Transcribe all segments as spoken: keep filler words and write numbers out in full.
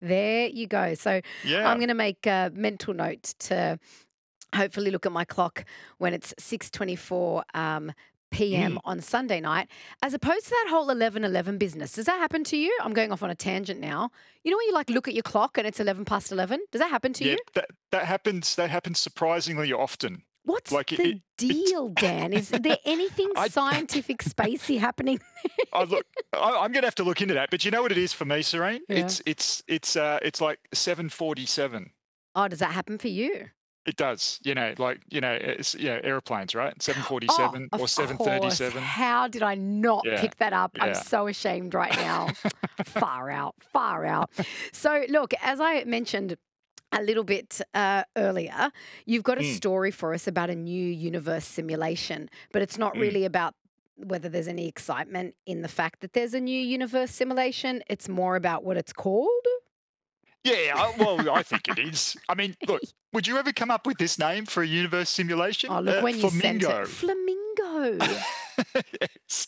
There you go. So I'm Yeah. going to make a mental note to hopefully look at my clock when it's six twenty-four um, p m Mm. on Sunday night, as opposed to that whole eleven eleven business. Does that happen to you? I'm going off on a tangent now. You know when you like look at your clock and it's eleven past eleven? Does that happen to Yeah, you? that that happens that happens surprisingly often. What's Like, it it the it deal, Dan? Is there anything I scientific spacey happening? I look, I I'm gonna have to look into that, but you know what it is for me, Serene? Yeah. It's it's it's, uh, it's like seven forty-seven. Oh, does that happen for you? It does, you know, like, you know, it's yeah, airplanes, right? Oh, seven forty-seven or of course. seven thirty-seven. How did I not Yeah, pick that up? I'm yeah. so ashamed right now. Far out, far out. So, look, as I mentioned a little bit uh, earlier, you've got a Mm, story for us about a new universe simulation, but it's not mm. really about whether there's any excitement in the fact that there's a new universe simulation. It's more about what it's called. Yeah, I well, I think it is. I mean, look, would you ever come up with this name for a universe Oh, simulation? look, Uh, when you sent it, Flamingo. flamingo. Yes.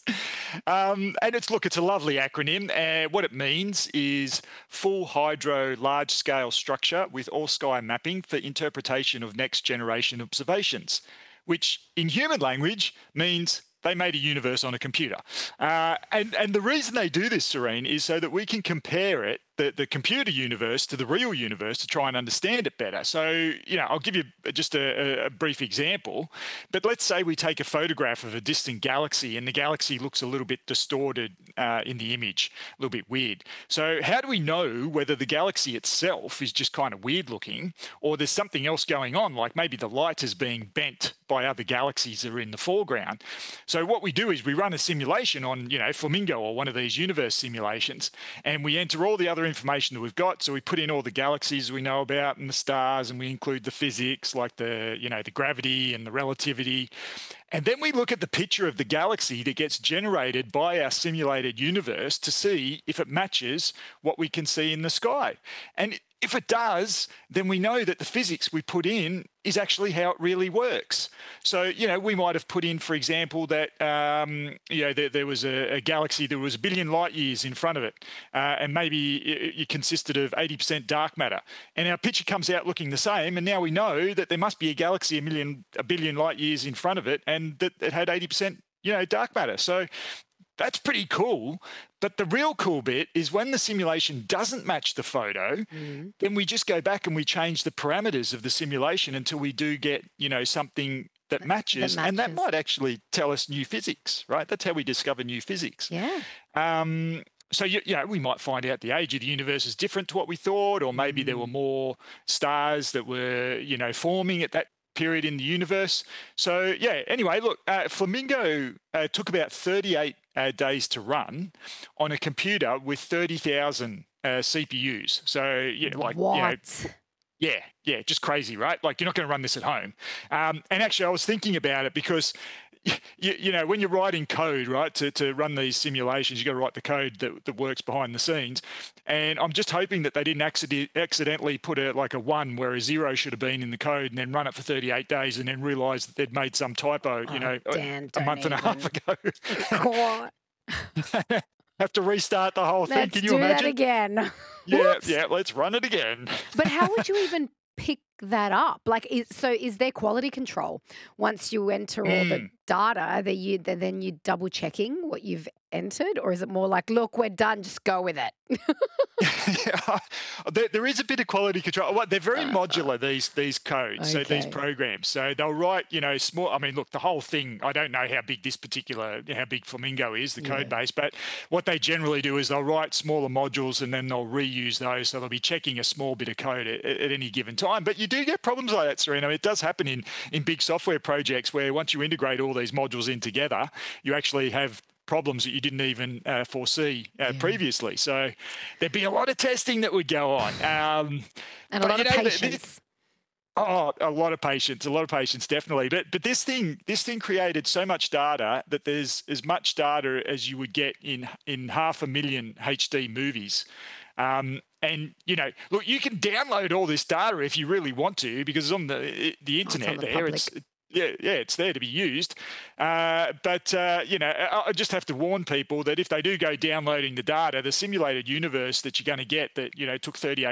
Um, and it's look, it's a lovely acronym. And what it means is full hydro, large scale structure with all sky mapping for interpretation of next generation observations, which in human language means they made a universe on a computer. Uh, and, and the reason they do this, Serene, is so that we can compare it, the, the computer universe, to the real universe to try and understand it better. So, you know, I'll give you just a, a brief example. But let's say we take a photograph of a distant galaxy and the galaxy looks a little bit distorted uh, in the image, a little bit weird. So, how do we know whether the galaxy itself is just kind of weird looking or there's something else going on, like maybe the light is being bent by other galaxies that are in the foreground? So, what we do is we run a simulation on, you know, Flamingo or one of these universe simulations, and we enter all the other information that we've got. So, we put in all the galaxies we know about and the stars, and we include the physics like the, you know, the gravity and the relativity. And then we look at the picture of the galaxy that gets generated by our simulated universe to see if it matches what we can see in the sky. And if it does, then we know that the physics we put in is actually how it really works. So, you know, we might have put in, for example, that, um, you know, there, there was a, a galaxy that was a billion light years in front of it, uh, and maybe it, it consisted of eighty percent dark matter. And our picture comes out looking the same, and now we know that there must be a galaxy a million, a billion light years in front of it, and that it had eighty percent, you know, dark matter. So that's pretty cool. But the real cool bit is when the simulation doesn't match the photo, Mm, then we just go back and we change the parameters of the simulation until we do get, you know, something that that, that matches. And that matches. might actually tell us new physics, right? That's how we discover new physics. Yeah. Um, so, you, you know, we might find out the age of the universe is different to what we thought, or maybe there were Mm. more stars that were, you know, forming at that period in the universe. So, yeah, anyway, look, uh, Flamingo uh, took about thirty-eight uh, days to run on a computer with thirty thousand uh, C P Us. So, yeah, like, you know, What? yeah, yeah, just crazy, right? Like you're not going to run this at home. Um, and actually, I was thinking about it because, you, you know, when you're writing code, right, to, to run these simulations, you got to write the code that, that works behind the scenes. And I'm just hoping that they didn't accident, accidentally put a like a one where a zero should have been in the code and then run it for thirty-eight days and then realize that they'd made some typo, you Oh, know, a, Dan, a don't month and a half even. ago. God. Have to restart the whole thing. Let's Can you do that imagine? again. Yeah, Whoops. yeah, let's run it again. But how would you even pick that up? Like, is, so is there quality control once you enter all the Mm. data that you that then you double checking what you've entered, or is it more like, look, we're done, just go with it? Yeah, there, there is a bit of quality control. Well, they're very Uh, modular, these these codes, so these okay. programs. So they'll write, you know, small. I mean, look, the whole thing. I don't know how big this particular, how big Flamingo is, the code Yeah. base, but what they generally do is they'll write smaller modules and then they'll reuse those. So they'll be checking a small bit of code at, at any given time. But you do get problems like that, Serena. It does happen in in big software projects where once you integrate all these modules in together, you actually have problems that you didn't even uh, foresee uh, Yeah. previously. So there'd be a lot of testing that would go on. Um, And a but lot you of know, the, the, patience. oh, a lot of patience, a lot of patience, definitely. But but this thing, this thing created so much data that there's as much data as you would get in in half a million H D movies. Um, and you know, look, you can download all this data if you really want to, because it's on the the Oh, it's on internet. the There, it's public. Yeah, yeah, it's there to be used. Uh, but, uh, you know, I, I just have to warn people that if they do go downloading the data, the simulated universe that you're going to get that, you know, took thirty-eight